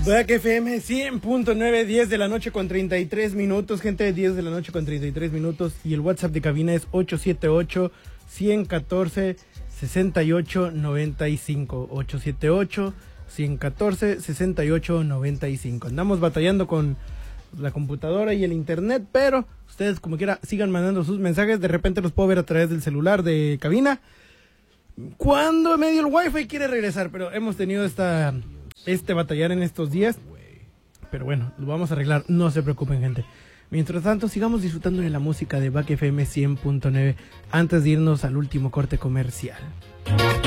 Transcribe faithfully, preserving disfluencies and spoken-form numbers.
Back F M cien punto nueve, diez de la noche con treinta y tres minutos, gente, diez de la noche con treinta y tres minutos, y el WhatsApp de cabina es ocho siete ocho, uno uno cuatro, seis ocho nueve cinco, ocho siete ocho, uno uno cuatro, seis ocho nueve cinco. Andamos batallando con la computadora y el internet, pero ustedes como quiera sigan mandando sus mensajes, de repente los puedo ver a través del celular de cabina, cuando medio el wifi quiere regresar, pero hemos tenido esta... este batallar en estos días, pero bueno, lo vamos a arreglar, no se preocupen, gente. Mientras tanto, sigamos disfrutando de la música de Back F M cien punto nueve antes de irnos al último corte comercial.